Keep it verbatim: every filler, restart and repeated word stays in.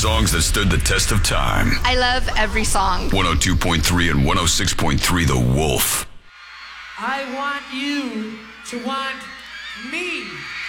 songs that stood the test of time. I love every song. one oh two point three and one oh six point three The Wolf. I want you to want me.